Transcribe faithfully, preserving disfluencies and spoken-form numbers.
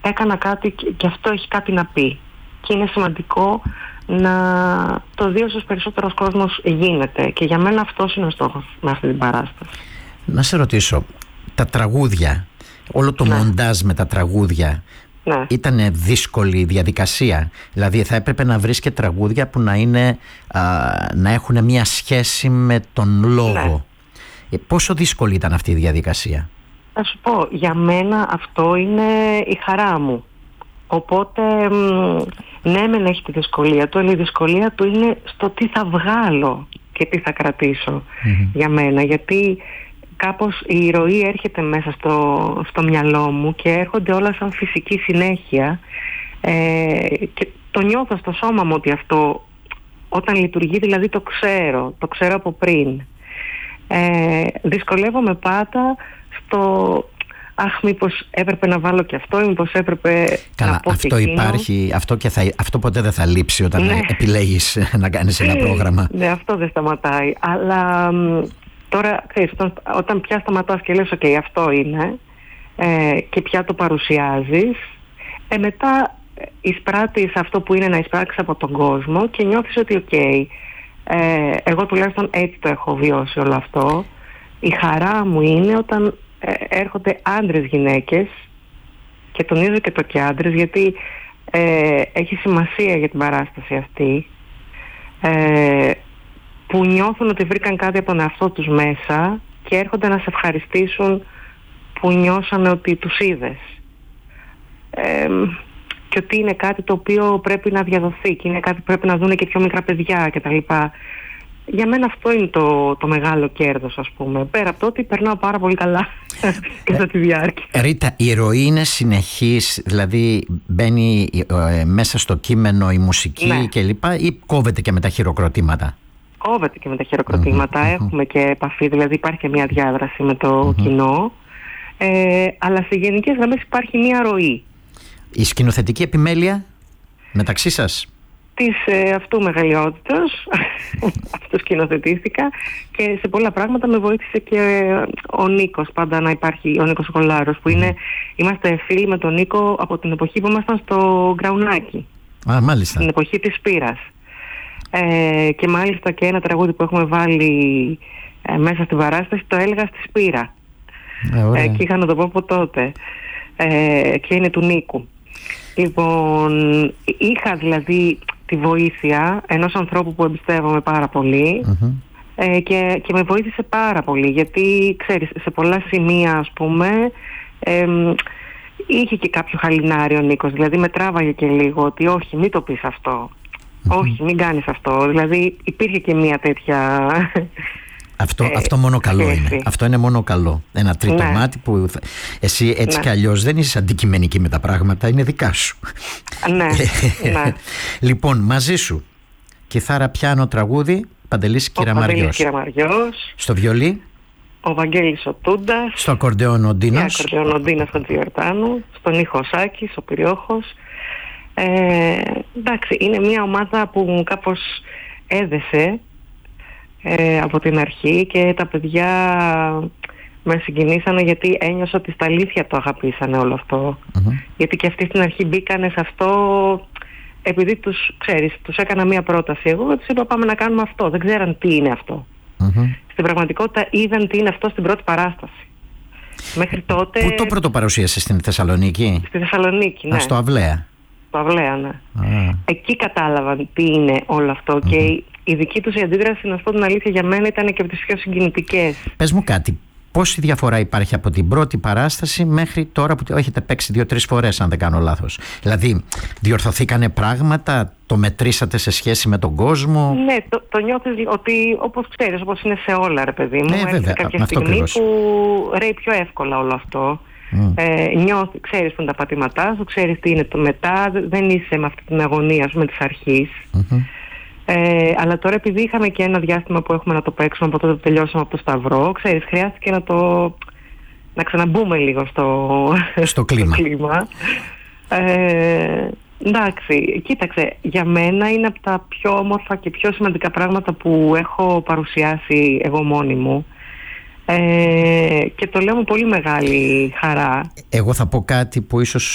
έκανα κάτι και αυτό έχει κάτι να πει. Και είναι σημαντικό να το δει όσο περισσότερος κόσμος γίνεται. Και για μένα αυτός είναι ο στόχος με αυτή την παράσταση. Να σε ρωτήσω, τα τραγούδια, όλο το ναι. μοντάζ με τα τραγούδια, ναι. ήταν δύσκολη διαδικασία? Δηλαδή θα έπρεπε να βρεις και τραγούδια που να, είναι, α, να έχουν μια σχέση με τον λόγο. Ναι. Ε, πόσο δύσκολη ήταν αυτή η διαδικασία? Θα σου πω, για μένα αυτό είναι η χαρά μου. Οπότε, ναι μεν έχει τη δυσκολία του, αλλά η δυσκολία του είναι στο τι θα βγάλω και τι θα κρατήσω mm-hmm. για μένα. Γιατί κάπως η ροή έρχεται μέσα στο, στο μυαλό μου και έρχονται όλα σαν φυσική συνέχεια ε, και το νιώθω στο σώμα μου ότι αυτό όταν λειτουργεί, δηλαδή το ξέρω, το ξέρω από πριν. Ε, δυσκολεύομαι πάντα στο αχ, μήπως έπρεπε να βάλω και αυτό ή μήπως έπρεπε Καλά, να πω αυτό και εκείνο. Υπάρχει, αυτό, και θα, αυτό ποτέ δεν θα λείψει όταν ναι. επιλέγεις να κάνεις ένα πρόγραμμα. Ναι, αυτό δεν σταματάει. Αλλά τώρα, ξέρεις, όταν, όταν πια σταματάς και λες, ok, αυτό είναι ε, και πια το παρουσιάζεις, ε, μετά εισπράττεις αυτό που είναι να εισπράξεις από τον κόσμο και νιώθεις ότι ok, ε, εγώ τουλάχιστον έτσι το έχω βιώσει όλο αυτό. Η χαρά μου είναι όταν ε, έρχονται άντρες γυναίκες, και τονίζω και το και άντρες γιατί ε, έχει σημασία για την παράσταση αυτή, ε, που νιώθουν ότι βρήκαν κάτι από τον εαυτό τους μέσα και έρχονται να σε ευχαριστήσουν που νιώσανε ότι τους είδες ε, και ότι είναι κάτι το οποίο πρέπει να διαδοθεί και είναι κάτι που πρέπει να δουν και πιο μικρά παιδιά κτλ. Για μένα αυτό είναι το, το μεγάλο κέρδος, ας πούμε. Πέρα από το ότι περνάω πάρα πολύ καλά κατά τη διάρκεια. Ρίτα, η ροή είναι συνεχής, δηλαδή μπαίνει ε, μέσα στο κείμενο η μουσική ναι. κλπ, ή κόβεται και με τα χειροκροτήματα? Κόβεται και με τα χειροκροτήματα. Mm-hmm. Έχουμε και επαφή, δηλαδή υπάρχει και μια διάδραση με το mm-hmm. κοινό. Ε, αλλά σε γενικές γραμμές υπάρχει μια ροή. Η σκηνοθετική επιμέλεια μεταξύ σας? Της ε, αυτού μεγαλειότητας, αυτού σκηνοθετήθηκα και σε πολλά πράγματα με βοήθησε και ο Νίκος, πάντα να υπάρχει, ο Νίκος Κολάρος, που είναι, είμαστε φίλοι με τον Νίκο από την εποχή που ήμασταν στο Γκραουνάκι. Α, μάλιστα. Την εποχή της Σπύρας. Ε, και μάλιστα και ένα τραγούδι που έχουμε βάλει ε, μέσα στην παράσταση το έλεγα στη Σπύρα. Ε, ε, και είχα να το πω από τότε. Ε, και είναι του Νίκου. Λοιπόν, είχα δηλαδή τη βοήθεια ενός ανθρώπου που εμπιστεύομαι πάρα πολύ mm-hmm. ε, και, και με βοήθησε πάρα πολύ, γιατί ξέρεις, σε πολλά σημεία, ας πούμε, ε, είχε και κάποιο χαλινάρι ο Νίκος, δηλαδή με τράβαγε και λίγο ότι όχι, μην το πεις αυτό, mm-hmm. όχι, μην κάνεις αυτό, δηλαδή υπήρχε και μια τέτοια... Αυτό, ε, αυτό μόνο καλό σχέση. Είναι. Αυτό είναι μόνο καλό. Ένα τρίτο ναι. μάτι που θα... εσύ έτσι ναι. κι αλλιώς δεν είσαι αντικειμενική με τα πράγματα, είναι δικά σου. Ναι, ναι. Λοιπόν, μαζί σου κιθάρα, πιάνο, τραγούδι, Παντελής Κυραμαριός. Κυραμαριός. Στο βιολί ο Βαγγέλης ο Τούντας. Στο ακορντεόν ο Ντίνος. Στο ακορντεόν ο Ντίνος Χατζιορτάνου. Στον ήχο ο Σάκης, ο Πυριόχος. Ε, εντάξει, είναι μια ομάδα που μου κάπως έδεσε Ε, από την αρχή και τα παιδιά με συγκινήσανε, γιατί ένιωσα ότι στα αλήθεια το αγαπήσανε όλο αυτό. Mm-hmm. Γιατί και αυτοί στην αρχή μπήκανε σε αυτό επειδή τους, ξέρεις, τους έκανα μία πρόταση εγώ, τους είπα πάμε να κάνουμε αυτό, δεν ξέραν τι είναι αυτό. Mm-hmm. Στην πραγματικότητα είδαν τι είναι αυτό στην πρώτη παράσταση. Μέχρι τότε... Πού το πρώτο παρουσίασε, στην Θεσσαλονίκη? Στη Θεσσαλονίκη, ναι. Α, στο Αυλαία. Στο Αυλαία, ναι. Ah. Εκεί κατάλαβαν τι είναι όλο αυτό mm-hmm. και η δική τους η αντίδραση, να σου πω την αλήθεια, για μένα ήταν και από τις πιο συγκινητικές. Πες μου κάτι, πόση διαφορά υπάρχει από την πρώτη παράσταση μέχρι τώρα που έχετε παίξει δύο-τρεις φορές, αν δεν κάνω λάθος? Δηλαδή, διορθωθήκανε πράγματα, το μετρήσατε σε σχέση με τον κόσμο? Ναι, το, το νιώθεις ότι, όπως ξέρεις, όπως είναι σε όλα, ρε παιδί μου, ναι, βέβαια, κάποια στιγμή που ρέει πιο εύκολα όλο αυτό. Mm. Ε, νιώθει, ξέρεις που είναι τα πατήματά σου, ξέρεις τι είναι το μετά, δεν είσαι με αυτή την αγωνία, ας πούμε, της αρχής. Mm-hmm. Ε, αλλά τώρα, επειδή είχαμε και ένα διάστημα που έχουμε να το παίξουμε από τότε που τελειώσαμε από το Σταυρό, ξέρεις, χρειάστηκε να το να ξαναμπούμε λίγο στο, στο κλίμα, στο κλίμα. Ε, εντάξει, κοίταξε, για μένα είναι από τα πιο όμορφα και πιο σημαντικά πράγματα που έχω παρουσιάσει εγώ μόνη μου. Ε, και το λέω με πολύ μεγάλη χαρά. Εγώ θα πω κάτι που ίσως